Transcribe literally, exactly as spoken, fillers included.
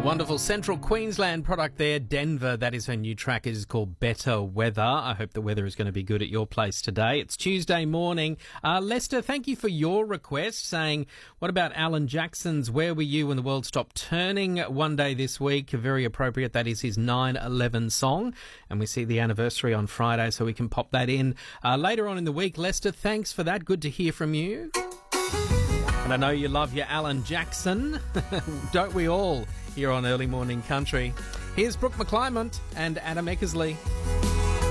Wonderful Central Queensland product there, Denver. That is her new track. It is called Better Weather. I hope the weather is going to be good at your place today. It's Tuesday morning. Uh, Lester, thank you for your request saying, what about Alan Jackson's Where Were You When the World Stopped Turning one day this week? Very appropriate. That is his nine eleven song. And we see the anniversary on Friday, so we can pop that in uh, later on in the week. Lester, thanks for that. Good to hear from you. And I know you love your Alan Jackson. Don't we all here on Early Morning Country? Here's Brooke McClymont and Adam Eckersley.